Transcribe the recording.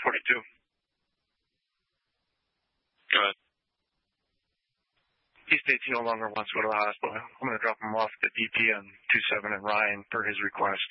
42. Go ahead. He states he no longer wants to go to the hospital. I'm going to drop him off at the DP on 27 and Ryan per his request.